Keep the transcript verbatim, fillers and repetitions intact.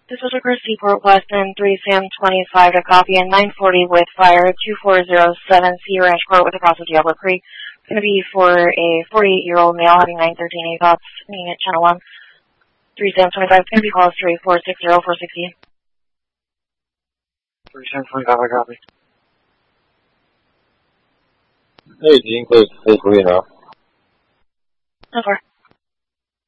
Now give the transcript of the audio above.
This is River Seaport Weston, three Sam twenty-five to copy, and nine forty with fire, two four zero seven C Ranch Court with a cross of Diablo Creek. It's going to be for a forty-eight-year-old male having nine thirteen A thoughts, meaning at channel one. three Sam twenty-five, it's going to be calls three four six zero four sixty. three Sam twenty-five, I copy. Hey, Gene, close, close, you know. No, sir.